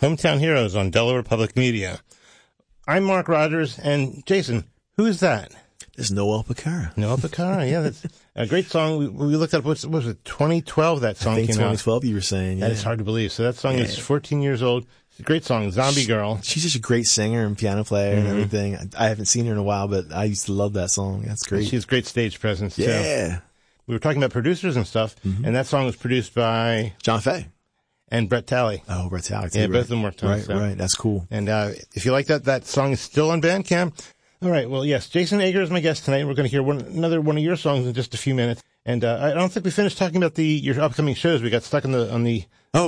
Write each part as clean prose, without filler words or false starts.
Hometown Heroes on Delaware Public Media. I'm Mark Rogers, and Jason, who is that? It's Noel Picara. Noel Picara, yeah, that's a great song. We looked up, what was it, 2012 that song came out? 2012 you were saying, yeah. That is hard to believe. So that song is 14 years old. It's a great song, Zombie Girl. She's just a great singer and piano player and everything. I haven't seen her in a while, but I used to love that song. That's great. She has great stage presence, too. Yeah. We were talking about producers and stuff, and that song was produced by John Fay. And Brett Talley. Oh, Brett Talley. Yeah, both of them worked on it. Right. That's cool. And if you like that song is still on Bandcamp. All right. Well, yes, Jason Ager is my guest tonight. We're going to hear another one of your songs in just a few minutes. And I don't think we finished talking about your upcoming shows. We got stuck on the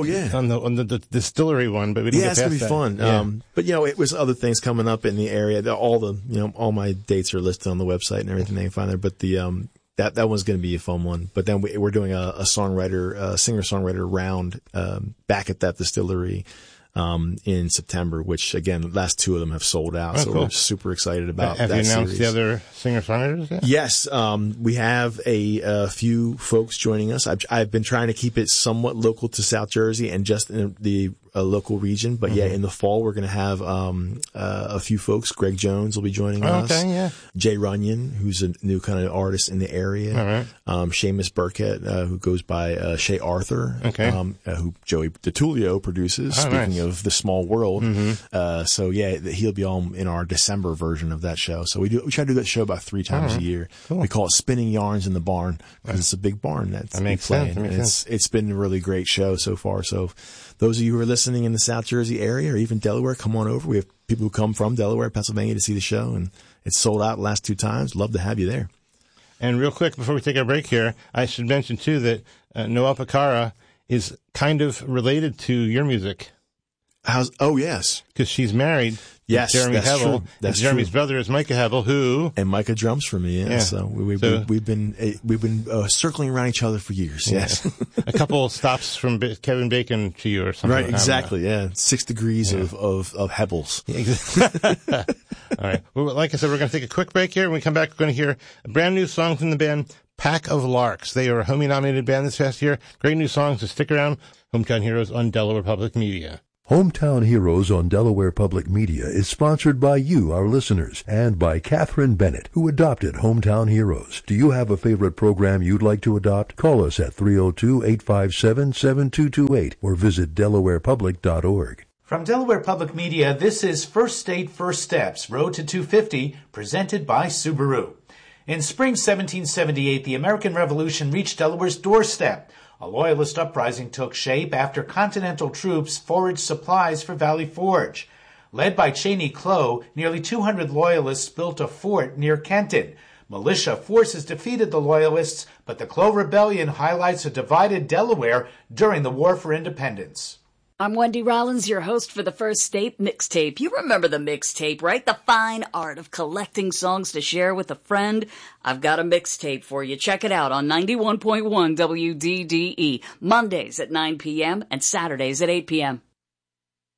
distillery one, but we didn't get past that. Yeah, it's going to be fun. But it was other things coming up in the area. All my dates are listed on the website and everything they can find there. But that one's going to be a fun one. But then we're doing a singer-songwriter round back at that distillery in September, which, again, the last two of them have sold out. So cool. We're super excited about that series. Have you announced the other singer-songwriters yet? Yes. We have a few folks joining us. I've been trying to keep it somewhat local to South Jersey and just in the local region. But in the fall, we're going to have a few folks. Greg Jones will be joining us. Okay, yeah. Jay Runyon, who's a new kind of artist in the area. All right. Seamus Burkett, who goes by Shay Arthur, who Joey DiTullio produces. Speaking of The Small World. He'll be on in our December version of that show. So we try to do that show about 3 times a year. Cool. We call it Spinning Yarns in the Barn because it's a big barn that makes sense. It's been a really great show so far. So those of you who are listening in the South Jersey area or even Delaware, come on over. We have people who come from Delaware, Pennsylvania to see the show, and it's sold out the last 2 times. Love to have you there. And real quick, before we take our break here, I should mention, too, that Noel Picara is kind of related to your music. Yes. Because she's married. Yes, Jeremy that's Hevel. true. That's Jeremy's true. brother is Micah Hevel, and Micah drums for me. Yeah. So we've been circling around each other for years. Yeah. Yes. A couple stops from Kevin Bacon to you or something. Right. Exactly. Yeah. 6 degrees of Hebels. Yeah, all right. Well, like I said, we're going to take a quick break here. When we come back, we're going to hear a brand new song from the band Pack of Larks. They are a Homie-nominated band this past year. Great new songs, so stick around. Hometown Heroes on Delaware Public Media. Hometown Heroes on Delaware Public Media is sponsored by you, our listeners, and by Catherine Bennett, who adopted Hometown Heroes. Do you have a favorite program you'd like to adopt? Call us at 302-857-7228 or visit delawarepublic.org. From Delaware Public Media, this is First State, First Steps, Road to 250, presented by Subaru. In spring 1778, the American Revolution reached Delaware's doorstep. A Loyalist uprising took shape after Continental troops foraged supplies for Valley Forge. Led by Cheney Clow, nearly 200 Loyalists built a fort near Kenton. Militia forces defeated the Loyalists, but the Clow Rebellion highlights a divided Delaware during the War for Independence. I'm Wendy Rollins, your host for the First State Mixtape. You remember the mixtape, right? The fine art of collecting songs to share with a friend. I've got a mixtape for you. Check it out on 91.1 WDDE, Mondays at 9 p.m. and Saturdays at 8 p.m.